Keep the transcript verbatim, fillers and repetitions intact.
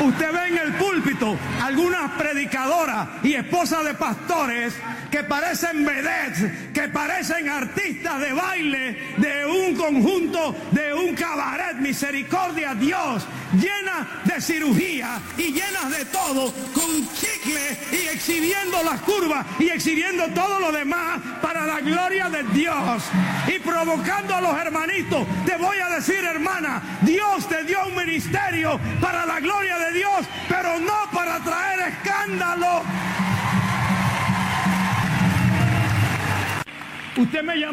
Usted ve en el púlpito algunas predicadoras y esposas de pastores que parecen vedettes, que parecen artistas de baile de un conjunto, de un cabaret, misericordia, Dios, llenas de cirugía y llenas de todo, con chicle y exhibiendo las curvas y exhibiendo todo lo demás para la gloria de Dios y provocando a los hermanitos. Te voy a decir, hermana, Dios te dio un ministerio para la gloria de Dios, pero no para traer escándalo. Usted me llama.